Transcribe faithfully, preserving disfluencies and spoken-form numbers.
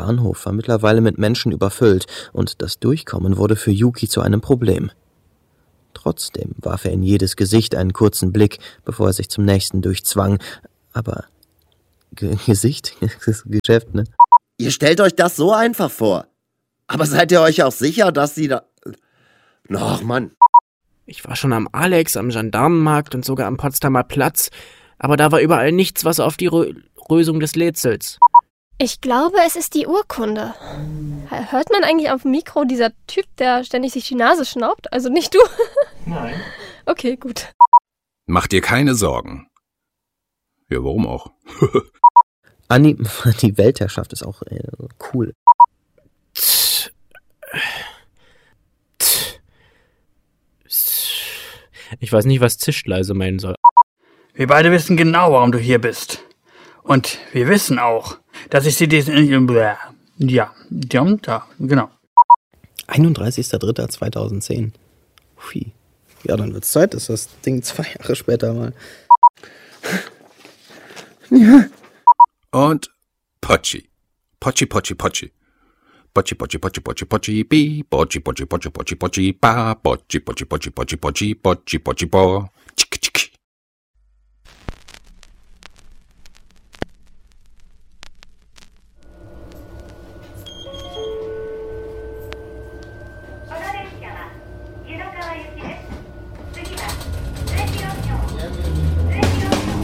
Bahnhof war mittlerweile mit Menschen überfüllt und das Durchkommen wurde für Yuki zu einem Problem. Trotzdem warf er in jedes Gesicht einen kurzen Blick, bevor er sich zum nächsten durchzwang. Aber G- Gesicht? Das ist Geschäft, ne? Ihr stellt euch das so einfach vor. Aber seid ihr euch auch sicher, dass sie da... Ach, Mann. Ich war schon am Alex, am Gendarmenmarkt und sogar am Potsdamer Platz, aber da war überall nichts, was auf die Rö- Lösung des Rätsels. Ich glaube, es ist die Urkunde. Hört man eigentlich auf dem Mikro dieser Typ, der ständig sich die Nase schnaubt? Also nicht du? Nein. Okay, gut. Mach dir keine Sorgen. Ja, warum auch? Anni, die Weltherrschaft ist auch äh, cool. Ich weiß nicht, was Zischleise meinen soll. Wir beide wissen genau, warum du hier bist. Und wir wissen auch, dass ich sie diesen... Ja, da, genau. einunddreißigster dritter zweitausendzehn. Hui. Ja, dann wird's Zeit, dass das Ding zwei Jahre später mal... Ja. Und Pochi. Pochi, Pochi, Pochi. Pochi, Pochi, Pochi, Pochi, Pochi, bi. Pochi, Pochi, Pochi, Pochi, Pochi, ba. Pochi, Pochi, Pochi, Pochi, Pochi, Pochi, Pochi, bo.